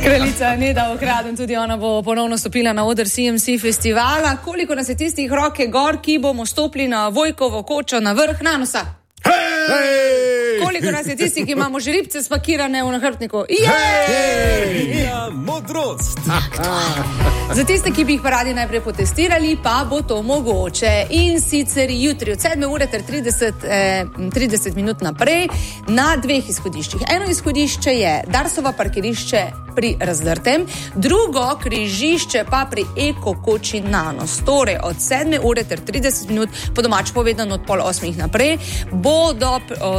Kraljica Neda Ukraden, tudi ona bo ponovno stopila na oder CMC festivala. Koliko nas je tistih roke gor, ki bomo stopili na Vojkovo kočo na vrh Nanosa? Koliko nas je tistih, ki imamo žribce spakirane v nahrbtniku? Modrost. Za tiste, ki bi jih pa radi najprej potestirali, pa bo to mogoče. In sicer jutri od 7 ure ter 30 minut naprej na dveh izhodiščih. Eno izhodišče je Darsovo parkirišče pri Razdrtem, drugo križišče pa pri Eko koči Nanos. Torej od 7 ure ter 30 minut, po domač povedano od 7:30 naprej, bodo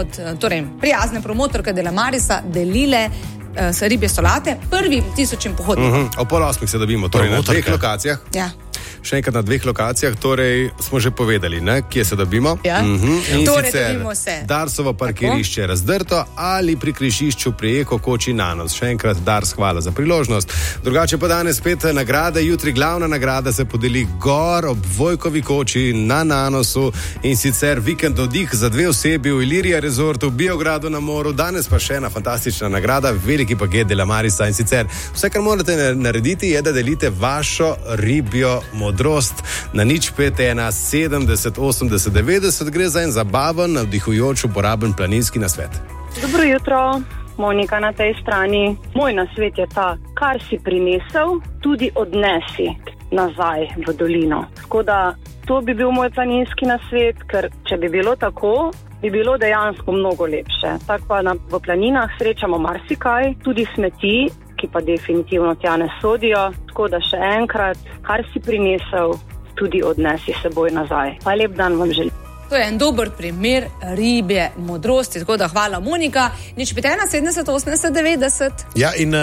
prijazne promotorke Dela Marisa delile ribje solate prvim 1000 pohodnikom. O 7:30 se dobimo, torej na dveh lokacijah. Ja. Še enkrat na dveh lokacijah, torej smo že povedali, ne, kje se dobimo. Ja. In torej sicer dobimo se Darsovo parkirišče Razdrto ali pri križišču pri Eko koči Nanos. Še enkrat Dars, hvala za priložnost. Drugače pa danes spet nagrade, jutri glavna nagrada se podeli gor ob Vojkovi koči na Nanosu, in sicer vikend oddih za 2 osebi v Ilirija Resortu v Biogradu na moru. Danes pa še ena fantastična nagrada, veliki paket Dela Marisa, in sicer vse, kar morate narediti, je, da delite vašo ribjo modrost na 051 70 80 90. Gre za en zabaven, navdihujoč, uporaben planinski nasvet. Dobro jutro, Monika na tej strani. Moj nasvet je ta, kar si prinesel, tudi odnesi nazaj v dolino. Tako da to bi bil moj planinski nasvet, ker če bi bilo tako, bi bilo dejansko mnogo lepše. Tako pa v planinah srečamo marsikaj, tudi smeti, ki pa definitivno tja ne sodijo. Tako da še enkrat, kar si prinesel, tudi odnesi seboj nazaj. Pa lep dan vam želim. To je en dober primer ribje modrosti, tako da hvala Monika. 051 70 80 90. Ja, in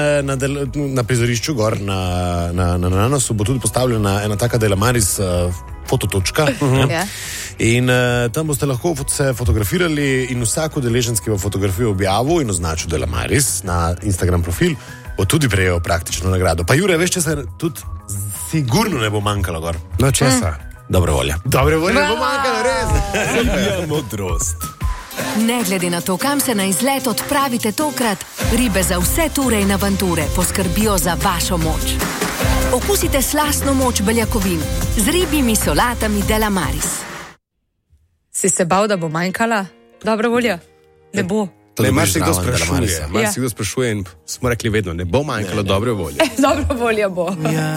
na prizorišču gor na Nanosu bo tudi postavljena ena taka Dela Maris fototočka. Ja. In tam boste lahko se fotografirali in vsak udeleženec, ki bo fotografijo objavil in označil Dela Maris na Instagram profil, bo tudi prejel praktično nagrado. Pa Jure, veš, če se tudi sigurno ne bo manjkalo gor. No, česa? Dobre volja. Dobre volje ne bo manjkalo, res. Ribja modrost. Ne glede na to, kam se na izlet odpravite tokrat, ribe za vse ture in avanture poskrbijo za vašo moč. Okusite slastno moč beljakovin z ribjimi solatami Dela Maris. Si se bal, da bo manjkala dobra volja? Ne bo. Ne, marsikdo sprašuje in smo rekli vedno, ne bo manjkalo dobre volje. Dobra volja bo.